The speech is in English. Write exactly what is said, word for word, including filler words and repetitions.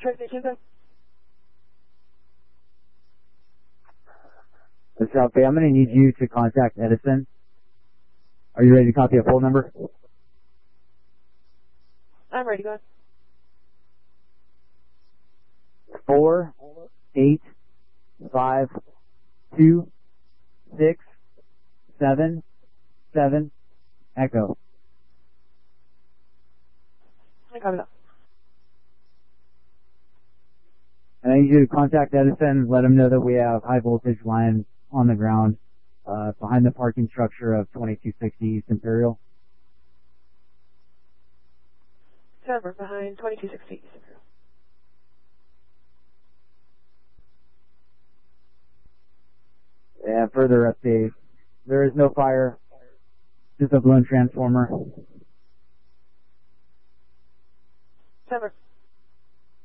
Tri-Station ten. Mister Alfie, I'm going to need you to contact Edison. Are you ready to copy a phone number? I'm ready, go ahead. Four, eight, five, two, six, seven, seven, Echo. I copy that. And I need you to contact Edison, let them know that we have high voltage line on the ground, uh, behind the parking structure of twenty-two sixty East Imperial. Tower behind twenty-two sixty East Imperial. And further update, there is no fire, just a blown transformer. Tower.